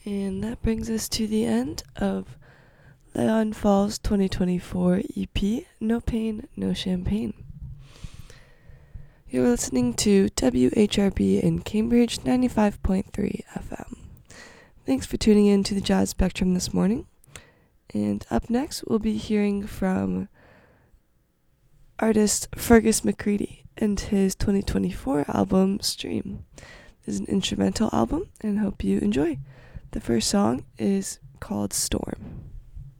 And that brings us to the end of Leon Falls 2024 EP, No Pain, No Champagne. You're listening to WHRB in Cambridge 95.3 FM. Thanks for tuning in to the Jazz Spectrum this morning. And up next, we'll be hearing from artist Fergus McCready and his 2024 album, Stream. This is an instrumental album, and hope you enjoy. The first song is called Storm.